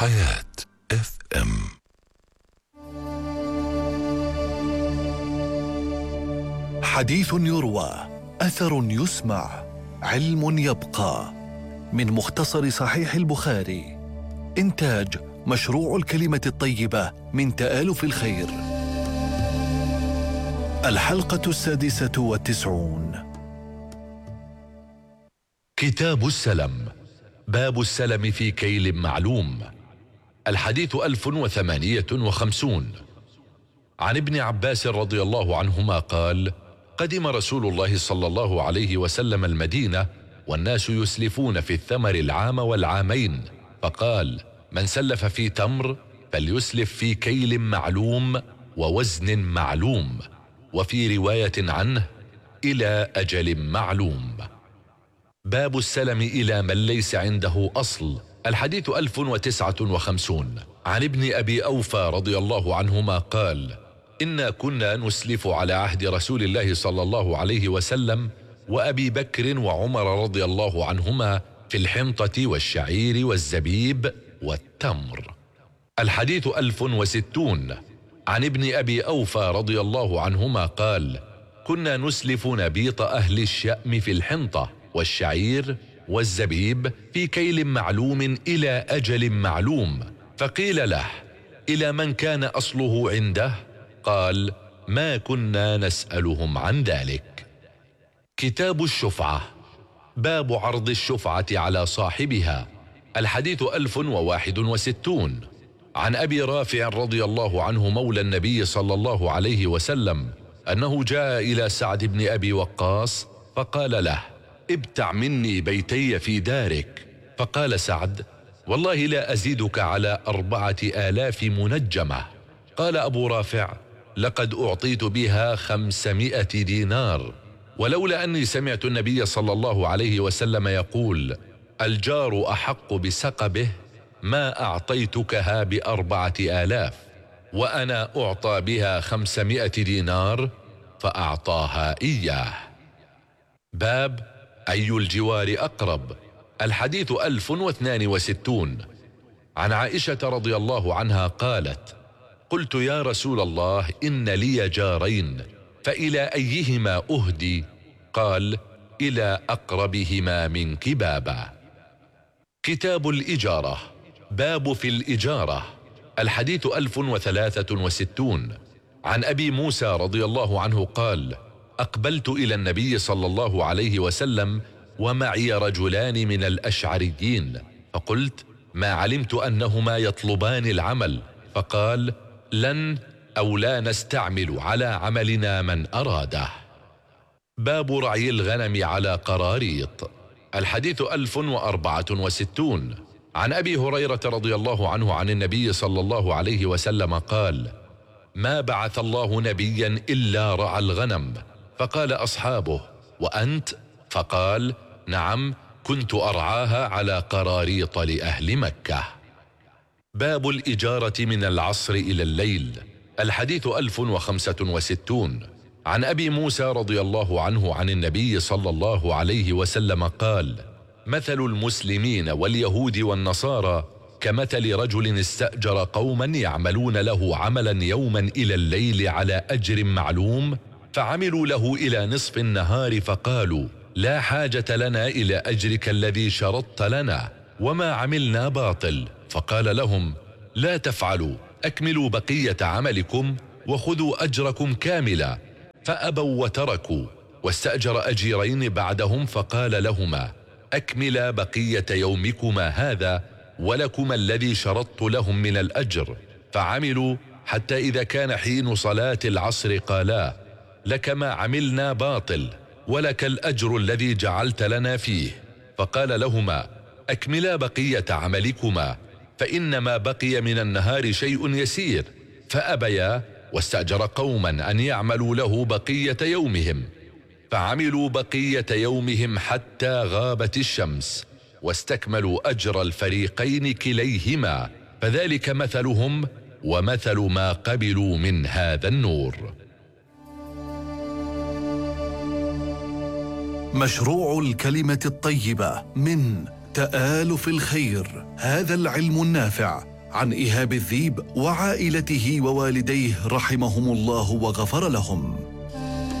حياة FM. حديث يروى، أثر يسمع، علم يبقى. من مختصر صحيح البخاري. إنتاج مشروع الكلمة الطيبة من تآلف الخير. الحلقة 96. كتاب السلم، باب السلم في كيل معلوم. الحديث 1058. عن ابن عباس رضي الله عنهما قال: قدم رسول الله صلى الله عليه وسلم المدينة والناس يسلفون في الثمر العام والعامين، فقال: من سلف في تمر فليسلف في كيل معلوم ووزن معلوم، وفي رواية عنه: إلى أجل معلوم. باب السلم إلى من ليس عنده أصل. الحديث 1059. عن ابن أبي أوفى رضي الله عنهما قال: إنا كنا نسلف على عهد رسول الله صلى الله عليه وسلم وأبي بكر وعمر رضي الله عنهما في الحنطة والشعير والزبيب والتمر. الحديث 1060. عن ابن أبي أوفى رضي الله عنهما قال: كنا نسلف نبيط أهل الشأم في الحنطة والشعير والزبيب في كيل معلوم إلى أجل معلوم، فقيل له: إلى من كان أصله عنده؟ قال: ما كنا نسألهم عن ذلك. كتاب الشفعة، باب عرض الشفعة على صاحبها. الحديث 1061. عن أبي رافع رضي الله عنه مولى النبي صلى الله عليه وسلم أنه جاء إلى سعد بن أبي وقاص فقال له: ابتع مني بيتي في دارك. فقال سعد: والله لا أزيدك على 4000 منجمة. قال أبو رافع: لقد أعطيت بها 500 دينار، ولولا أني سمعت النبي صلى الله عليه وسلم يقول: الجار أحق بسقبه، ما أعطيتكها ب4000، وأنا أعطى بها 500 دينار فأعطاها إياه. باب أي الجوار أقرب. الحديث 1062. عن عائشة رضي الله عنها قالت: قلت يا رسول الله إن لي جارين، فإلى أيهما أهدي؟ قال: إلى أقربهما منك بابا. كتاب الإجارة، باب في الإجارة. الحديث 1063. عن أبي موسى رضي الله عنه قال: أقبلت إلى النبي صلى الله عليه وسلم ومعي رجلان من الأشعريين، فقلت: ما علمت أنهما يطلبان العمل. فقال: لن أو لا نستعمل على عملنا من أراده. باب رعي الغنم على قراريط. الحديث 1064. عن أبي هريرة رضي الله عنه عن النبي صلى الله عليه وسلم قال: ما بعث الله نبيا إلا رعى الغنم. فقال أصحابه: وأنت؟ فقال: نعم، كنت أرعاها على قراريط لأهل مكة. باب الإجارة من العصر إلى الليل. الحديث 1065. عن أبي موسى رضي الله عنه عن النبي صلى الله عليه وسلم قال: مثل المسلمين واليهود والنصارى كمثل رجل استأجر قوما يعملون له عملا يوما إلى الليل على أجر معلوم، فعملوا له إلى نصف النهار فقالوا: لا حاجة لنا إلى أجرك الذي شرطت لنا، وما عملنا باطل. فقال لهم: لا تفعلوا، أكملوا بقية عملكم وخذوا أجركم كاملا. فأبوا وتركوا، واستأجر أجيرين بعدهم فقال لهما: أكملا بقية يومكما هذا ولكما الذي شرطت لهم من الأجر. فعملوا حتى إذا كان حين صلاة العصر قالا: لك ما عملنا باطل، ولك الأجر الذي جعلت لنا فيه. فقال لهما: أكملا بقية عملكما، فإنما بقي من النهار شيء يسير. فأبيا، واستأجر قوما أن يعملوا له بقية يومهم، فعملوا بقية يومهم حتى غابت الشمس، واستكملوا أجر الفريقين كليهما، فذلك مثلهم ومثل ما قبلوا من هذا النور. مشروع الكلمة الطيبة من تآلف الخير. هذا العلم النافع عن إيهاب الذيب وعائلته ووالديه رحمهم الله وغفر لهم.